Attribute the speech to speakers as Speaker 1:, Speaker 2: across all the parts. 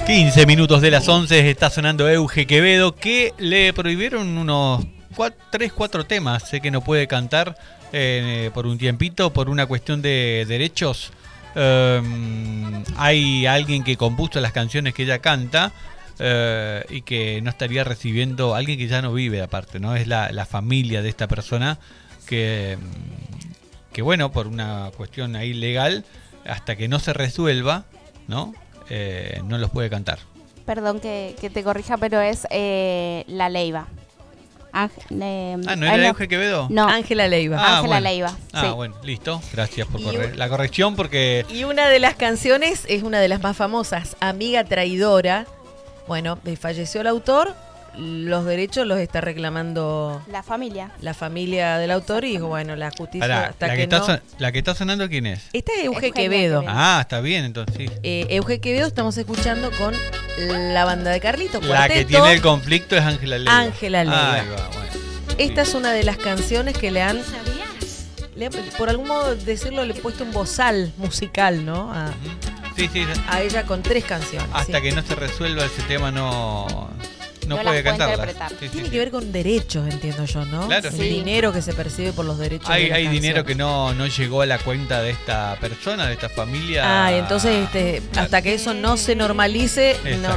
Speaker 1: 15 minutos de las 11 está sonando Euge Quevedo, que le prohibieron unos 3, 4 temas. Sé que no puede cantar por un tiempito, por una cuestión de derechos. Hay alguien que compuso las canciones que ella canta y que no estaría recibiendo, alguien que ya no vive aparte, ¿no? Es la familia de esta persona que bueno, por una cuestión ahí legal, hasta que no se resuelva, ¿no? No los puede cantar.
Speaker 2: Perdón que te corrija, pero es La Leiva.
Speaker 1: ¿No era Euge Quevedo?
Speaker 2: No,
Speaker 3: Ángela Leiva.
Speaker 2: Ángela Leiva. Sí.
Speaker 1: Bueno, listo. Gracias por la corrección, porque...
Speaker 3: Y una de las canciones es una de las más famosas, Amiga Traidora. Bueno, falleció el autor, los derechos los está reclamando
Speaker 2: la familia
Speaker 3: del autor y bueno, la justicia
Speaker 1: ¿La que está sonando quién es?
Speaker 3: Esta es Euge Quevedo.
Speaker 1: Está bien, entonces sí.
Speaker 3: Euge Quevedo estamos escuchando con la banda de Carlito,
Speaker 1: La
Speaker 3: cuarteto.
Speaker 1: que tiene el conflicto es Ángela Leiva.
Speaker 3: Ángela Leiva.
Speaker 1: Ahí va, bueno.
Speaker 3: Esta es una de las canciones que le han, por algún modo decirlo, le he puesto un bozal musical, ¿no?
Speaker 1: Sí.
Speaker 3: A ella con 3 canciones.
Speaker 1: Hasta que no se resuelva ese tema no puede cantarla.
Speaker 3: Tiene que ver con derechos, entiendo yo, ¿no?
Speaker 1: Claro,
Speaker 3: el dinero que se percibe por los derechos.
Speaker 1: Hay dinero que no llegó a la cuenta de esta persona, de esta familia.
Speaker 3: Entonces hasta que eso no se normalice,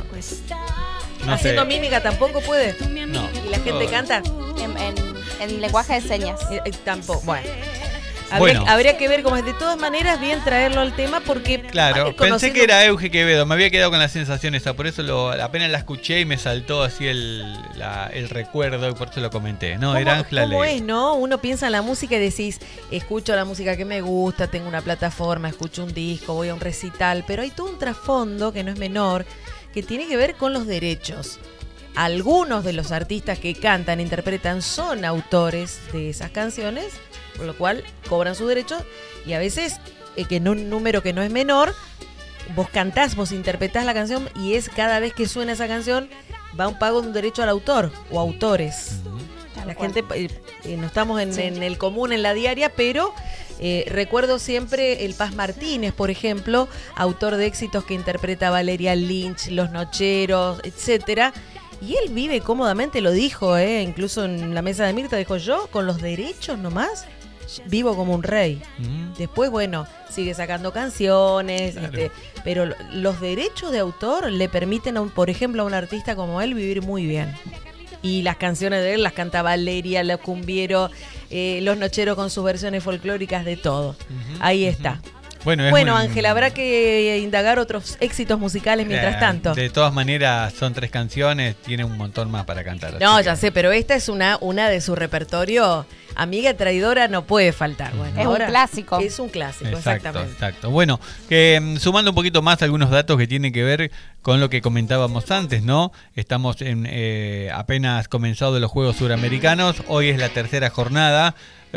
Speaker 1: no
Speaker 3: haciendo mímica tampoco puede.
Speaker 1: No.
Speaker 3: Y la gente canta
Speaker 2: en lenguaje de señas.
Speaker 3: Tampoco. Bueno. Habría que ver cómo es. De todas maneras, bien traerlo al tema porque...
Speaker 1: Claro, pensé que era Euge Quevedo. Me había quedado con la sensación esa. Por eso apenas la escuché y me saltó así el recuerdo y por eso lo comenté. No, era Ángela Leiva.
Speaker 3: ¿Cómo es, no? Uno piensa en la música y decís, escucho la música que me gusta, tengo una plataforma, escucho un disco, voy a un recital. Pero hay todo un trasfondo que no es menor, que tiene que ver con los derechos. Algunos de los artistas que cantan, interpretan, son autores de esas canciones, por lo cual cobran sus derechos y a veces que en un número que no es menor, vos cantás, vos interpretás la canción y es cada vez que suena esa canción va un pago de un derecho al autor o autores. La gente, no estamos en el común, en la diaria, pero recuerdo siempre el Paz Martínez, por ejemplo, autor de éxitos que interpreta Valeria Lynch, Los Nocheros, etcétera. Y él vive cómodamente, lo dijo, incluso en la mesa de Mirta, dijo, yo con los derechos nomás vivo como un rey. Después, bueno, sigue sacando canciones, claro. Pero los derechos de autor le permiten, por ejemplo, a un artista como él vivir muy bien. Y las canciones de él las canta Valeria, Los Cumbieros, Los Nocheros con sus versiones folclóricas, de todo. Ahí está. Bueno, Ángela, habrá que indagar otros éxitos musicales mientras tanto.
Speaker 1: De todas maneras, son 3 canciones, tiene un montón más para cantar.
Speaker 3: No, ya sé, pero esta es una de su repertorio. Amiga Traidora no puede faltar. Bueno,
Speaker 2: es un clásico.
Speaker 3: Es un clásico, exactamente.
Speaker 1: Exacto. Bueno, sumando un poquito más algunos datos que tienen que ver con lo que comentábamos antes, ¿no? Estamos apenas comenzado los Juegos Suramericanos, hoy es la 3ª jornada.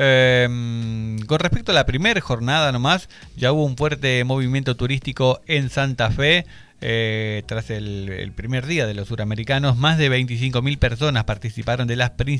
Speaker 1: Con respecto a la primera jornada nomás, ya hubo un fuerte movimiento turístico en Santa Fe. Tras el primer día de los Suramericanos, más de 25.000 personas participaron de las